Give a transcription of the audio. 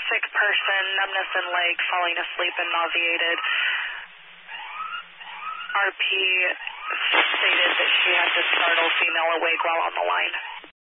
sick person, numbness in leg, falling asleep and nauseated. RP stated that she had to startle female awake while on the line.